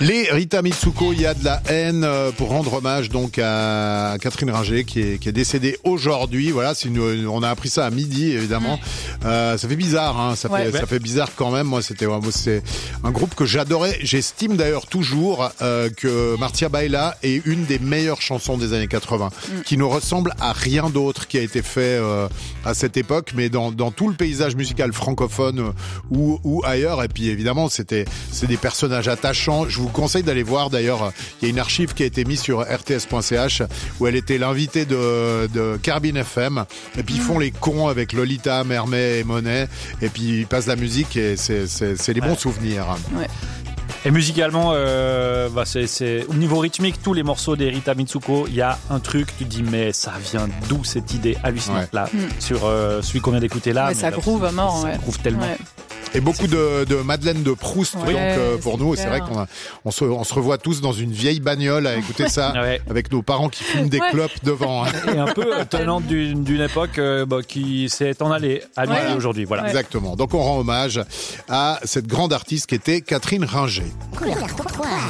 Les Rita Mitsuko, il y a de la haine pour rendre hommage donc à Catherine Ringer qui est décédée aujourd'hui. Voilà, on a appris ça à midi évidemment. Ça fait bizarre, hein. Ça fait bizarre quand même. Moi, c'est un groupe que j'adorais. J'estime d'ailleurs toujours que Marcia Baila est une des meilleures chansons des années 80, qui ne ressemble à rien d'autre qui a été fait à cette époque, mais dans tout le paysage musical francophone ou ailleurs. Et puis évidemment, c'est des personnages attachants. Je vous conseille d'aller voir d'ailleurs, il y a une archive qui a été mise sur rts.ch où elle était l'invitée de Carbine FM, et puis ils font les cons avec Lolita, Mermet et Monet, et puis ils passent la musique et c'est des bons souvenirs. Ouais. Et musicalement, c'est au niveau rythmique, tous les morceaux des Rita Mitsuko, il y a un truc, tu te dis mais ça vient d'où cette idée hallucinante là sur celui qu'on vient d'écouter là. Mais ça groove à mort. Ça groove tellement. Ouais. Et beaucoup de Madeleine de Proust, donc pour nous, c'est vrai qu'on se revoit tous dans une vieille bagnole à écouter ça avec nos parents qui fument des clopes devant. Et un peu tenant d'une époque qui s'est en allée à lui aujourd'hui. Voilà. Exactement. Donc on rend hommage à cette grande artiste qui était Catherine Ringer. Couleur pourquoi